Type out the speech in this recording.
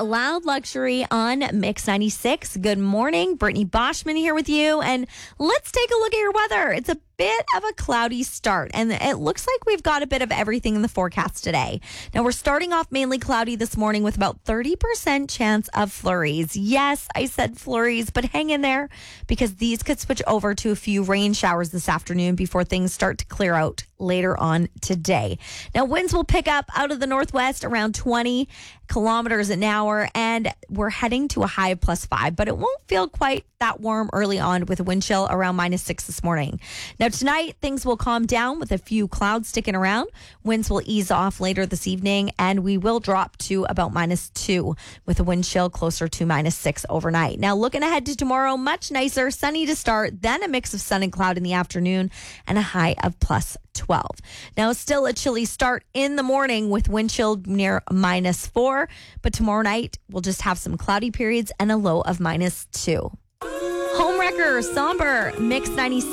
Loud Luxury on Mix 96. Good morning. Brittany Boschman here with you. And let's take a look at your weather. It's a bit of a cloudy start, and it looks like we've got a bit of everything in the forecast today. Now, we're starting off mainly cloudy this morning with about 30% chance of flurries. Yes, I said flurries, but hang in there because these could switch over to a few rain showers this afternoon before things start to clear out later on today. Now, winds will pick up out of the northwest around 20 kilometers an hour, and we're heading to a high of +5, but it won't feel quite that warm early on with a wind chill around -6 this morning. Now, tonight, things will calm down with a few clouds sticking around. Winds will ease off later this evening, and we will drop to about -2 with a wind chill closer to -6 overnight. Now, looking ahead to tomorrow, much nicer, sunny to start, then a mix of sun and cloud in the afternoon, and a high of +12. Now, still a chilly start in the morning with wind chill near -4, but tomorrow night we'll just have some cloudy periods and a low of -2. Homewrecker, Somber, Mix 96.